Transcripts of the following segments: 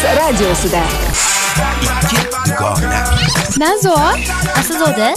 radiosida. Ikki dugona. Nazo, Aslzoda.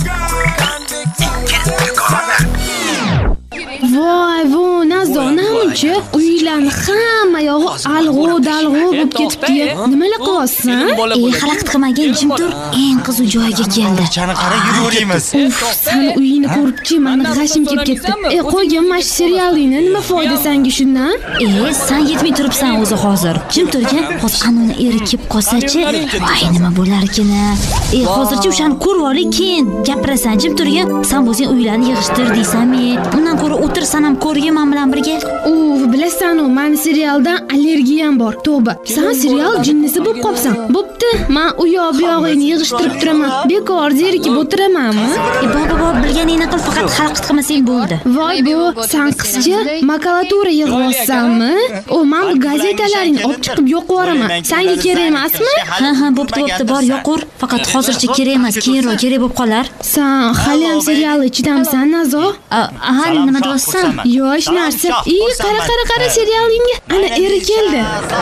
Voy, Nazo, namuncha uylarni hamma yog'i alg'u-dalg'u bo'lib ketibdi. Nimalar qilyapsan? Xalaqit qilmagan jim tur, eng qiziq joyiga keldi. Chani qara yuraveramiz. Sen uyini ko'ribchi, meni g'ashim kelib ketdi. Qo'ygan mash serialingni nima foyda senga shundan? Sen yetmay turibsan o'zi hozir. Jim turgan, hozir qanuni eri kelib qolsa-chi, voy nima bo'lar ekan? Hozircha o'shani ko'rib oling, keyin gapirasan. Jim turgan, sen o'zing uylarni yig'ishtir deysanmi? Undan ko'ra o'tirsan ham ko'rgin men bilan birga. Bilasan-ku, meni serialdan allergiyam bor. Tavba. Sen serial jinnisi bo'lib qopsan. Bo'pti, men u yoq bu yog'ingni yig'ishtirib turaman. Bekor zerikib o'tiramanmi? Bor, bilganingni qil, faqat xalaqit qilmasang bo'ldi. Voy bu, sen qizcha makulatura yig'yapsanmi? Men bu gazetalaringni olib chiqib yo'qib yuboraman. Senga kerak emasmi? Ha, bo'pti, bor, yo'qur. Faqat hozircha kerak emas, keyinroq kerak bo'lib qolar. Sen hali ham serialni ichidamisan, Nazo? Nima deyapsan? Yo'q, narsa. Qara serialingga. Ana eri keldi.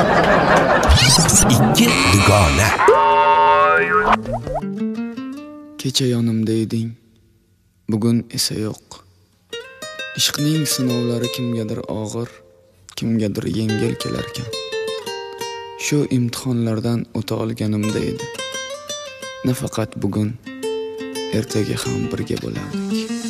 Ikki dugona. Kecha yonimda eding, bugun esa yo'q. Ishqning sinovlari kimgadir og'ir, kimgadir yengil kelar ekan. Shu imtihonlardan o'ta olganimda edi. Nafaqat bugun, ertaga ham birga bo'lardik.